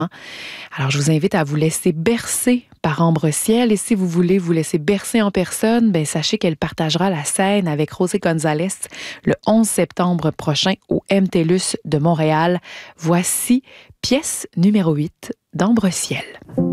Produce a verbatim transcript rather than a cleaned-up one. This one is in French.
Alors, je vous invite à vous laisser bercer par Ambre Ciel. Et si vous voulez vous laisser bercer en personne, ben sachez qu'elle partagera la scène avec José González le onze septembre prochain au M T L U S de Montréal. Voici pièce numéro huit d'Ambre Ciel.